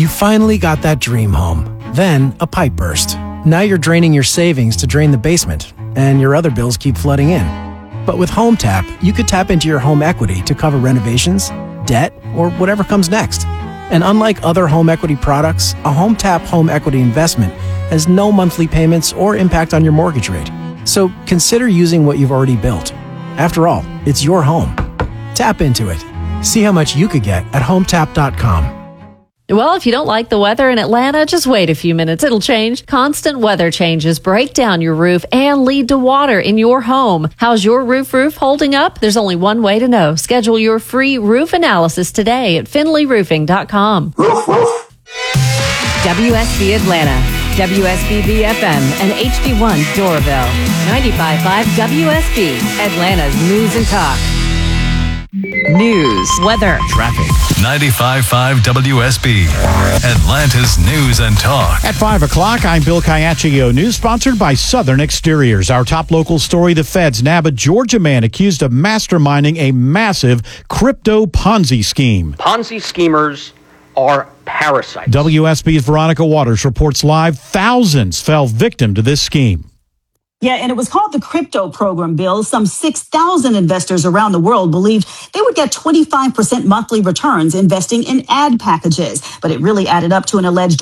You finally got that dream home. Then a pipe burst. Now you're draining your savings to drain the basement, and your other bills keep flooding in. But with HomeTap, you could tap into your home equity to cover renovations, debt, or whatever comes next. And unlike other home equity products, a HomeTap home equity investment has no monthly payments or impact on your mortgage rate. So consider using what you've already built. After all, it's your home. Tap into it. See how much you could get at HomeTap.com. Well, if you don't like the weather in Atlanta, just wait a few minutes. It'll change. Constant weather changes break down your roof and lead to water in your home. How's your roof holding up? There's only one way to know. Schedule your free roof analysis today at finleyroofing.com. WSB Atlanta, WSBB FM, and HD1 Doraville. 95.5 WSB, Atlanta's News and Talk. News, weather, traffic. 95.5 WSB, Atlanta's News and Talk. At 5 o'clock, I'm Bill Caiaccio. News sponsored by Southern Exteriors. Our top local story, the feds nab a Georgia man accused of masterminding a massive crypto Ponzi scheme. Ponzi schemers are parasites. WSB's Veronica Waters reports live thousands fell victim to this scheme. Yeah, and it was called the crypto program, Bill. Some 6,000 investors around the world believed they would get 25% monthly returns investing in ad packages. But it really added up to an alleged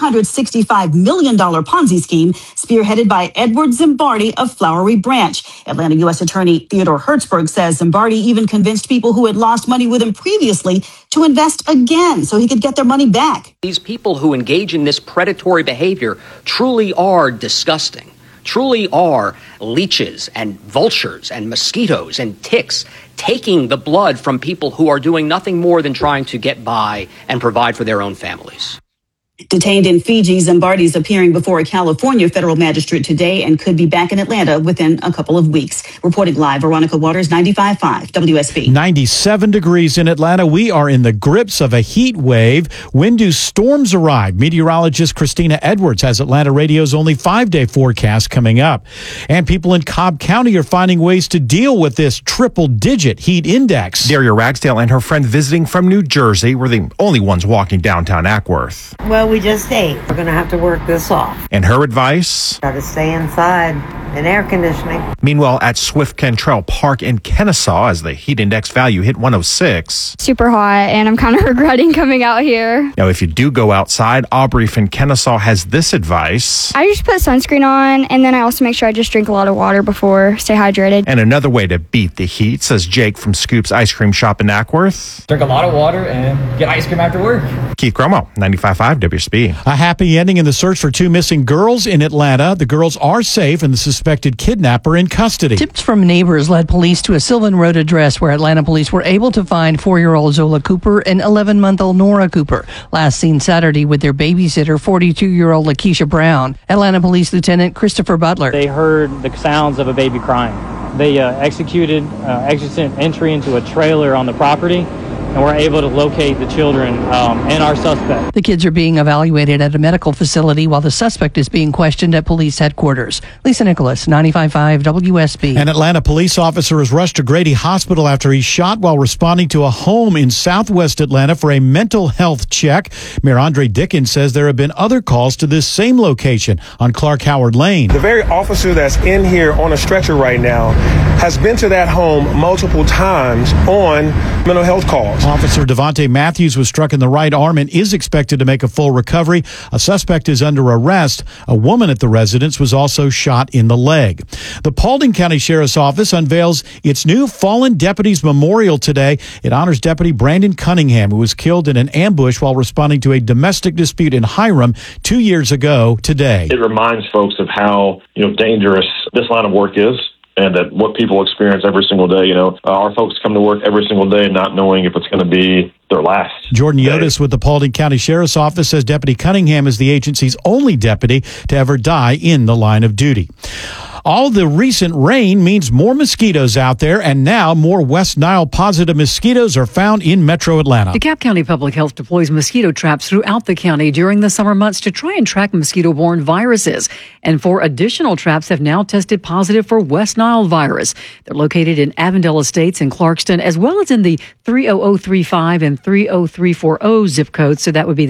$165 million Ponzi scheme spearheaded by Edward Zimbardi of Flowery Branch. Atlanta U.S. Attorney Theodore Hertzberg says Zimbardi even convinced people who had lost money with him previously to invest again so he could get their money back. These people who engage in this predatory behavior truly are disgusting. Truly are leeches and vultures and mosquitoes and ticks taking the blood from people who are doing nothing more than trying to get by and provide for their own families. Detained in Fiji, Zimbardi is appearing before a California federal magistrate today and could be back in Atlanta within a couple of weeks. Reporting live, Veronica Waters, 95.5 WSB. 97 degrees in Atlanta. We are in the grips of a heat wave. Wind-induced storms arrive. Meteorologist Christina Edwards has Atlanta Radio's only 5-day forecast coming up. And people in Cobb County are finding ways to deal with this triple-digit heat index. Daria Ragsdale and her friend visiting from New Jersey were the only ones walking downtown Acworth. Well, we just ate. We're going to have to work this off. And her advice? Got to stay inside and air conditioning. Meanwhile, at Swift Cantrell Park in Kennesaw, as the heat index value hit 106. Super hot, and I'm kind of regretting coming out here. Now, if you do go outside, Aubrey from Kennesaw has this advice. I just put sunscreen on, and then I also make sure I just drink a lot of water before, stay hydrated. And another way to beat the heat, says Jake from Scoop's Ice Cream Shop in Acworth. Drink a lot of water and get ice cream after work. Keith Gromo, 95.5 WSB. A happy ending in the search for two missing girls in Atlanta. The girls are safe and the suspected kidnapper in custody. Tips from neighbors led police to a Sylvan Road address where Atlanta police were able to find 4-year-old Zola Cooper and 11-month-old Nora Cooper, last seen Saturday with their babysitter, 42-year-old Lakeisha Brown. Atlanta Police Lieutenant Christopher Butler. They heard the sounds of a baby crying. They executed exigent entry into a trailer on the property, and we're able to locate the children and our suspect. The kids are being evaluated at a medical facility while the suspect is being questioned at police headquarters. Lisa Nicholas, 95.5 WSB. An Atlanta police officer is rushed to Grady Hospital after he shot while responding to a home in southwest Atlanta for a mental health check. Mayor Andre Dickens says there have been other calls to this same location on Clark Howard Lane. The very officer that's in here on a stretcher right now has been to that home multiple times on mental health calls. Officer Devontae Matthews was struck in the right arm and is expected to make a full recovery. A suspect is under arrest. A woman at the residence was also shot in the leg. The Paulding County Sheriff's Office unveils its new Fallen Deputies Memorial today. It honors Deputy Brandon Cunningham, who was killed in an ambush while responding to a domestic dispute in Hiram 2 years ago today. It reminds folks of how dangerous this line of work is, and that what people experience every single day. Our folks come to work every single day not knowing if it's going to be their last. Jordan Yotis with the Paulding County Sheriff's Office says Deputy Cunningham is the agency's only deputy to ever die in the line of duty. All the recent rain means more mosquitoes out there, and now more West Nile positive mosquitoes are found in Metro Atlanta. DeKalb County Public Health deploys mosquito traps throughout the county during the summer months to try and track mosquito-borne viruses. And 4 additional traps have now tested positive for West Nile virus. They're located in Avondale Estates and Clarkston, as well as in the 30035 and 30340 zip codes. So that would be